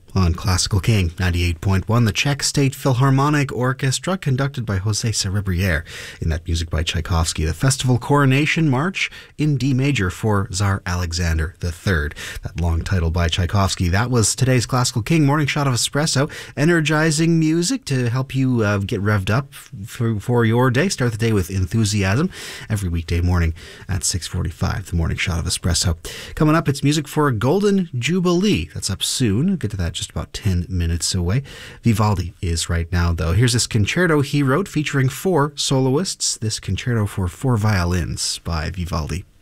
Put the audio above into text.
On Classical King 98.1, the Czech State Philharmonic Orchestra, conducted by José Cerebrière. In that music by Tchaikovsky, the Festival Coronation March in D major for Tsar Alexander III. That long title by Tchaikovsky. That was today's Classical King morning shot of espresso. Energizing music to help you get revved up for your day. Start the day with enthusiasm every weekday morning at 6:45. The morning shot of espresso. Coming up, it's music for a Golden Jubilee. That's up soon. We'll get to that just about 10 minutes away. Vivaldi is right now, though. Here's this concerto he wrote featuring 4 soloists. This concerto for 4 violins by Vivaldi.